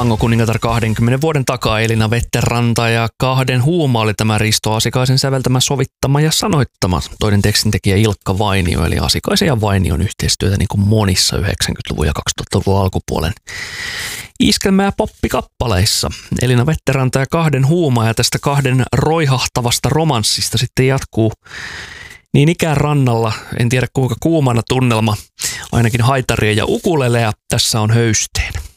Tango kuningatar 20 vuoden takaa. Elina Vetteranta ja Kahden huuma oli tämä Risto Asikaisen säveltämä, sovittama ja sanoittama. Toinen tekstintekijä Ilkka Vainio, eli Asikaisen ja Vainion yhteistyötä niin kuin monissa 90-luvun ja 2000-luvun alkupuolen iskelmä- ja poppikappaleissa. Elina Vetteranta ja Kahden huuma, ja tästä Kahden roihahtavasta romanssista sitten jatkuu niin ikään rannalla, en tiedä kuinka kuumana tunnelma, ainakin haitaria ja ukuleleja, tässä on höysteen.